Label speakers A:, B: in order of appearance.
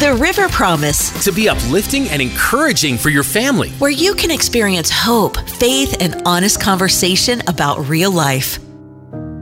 A: The River Promise,
B: to be uplifting and encouraging for your family.
A: where you can experience hope, faith, and honest conversation about real life.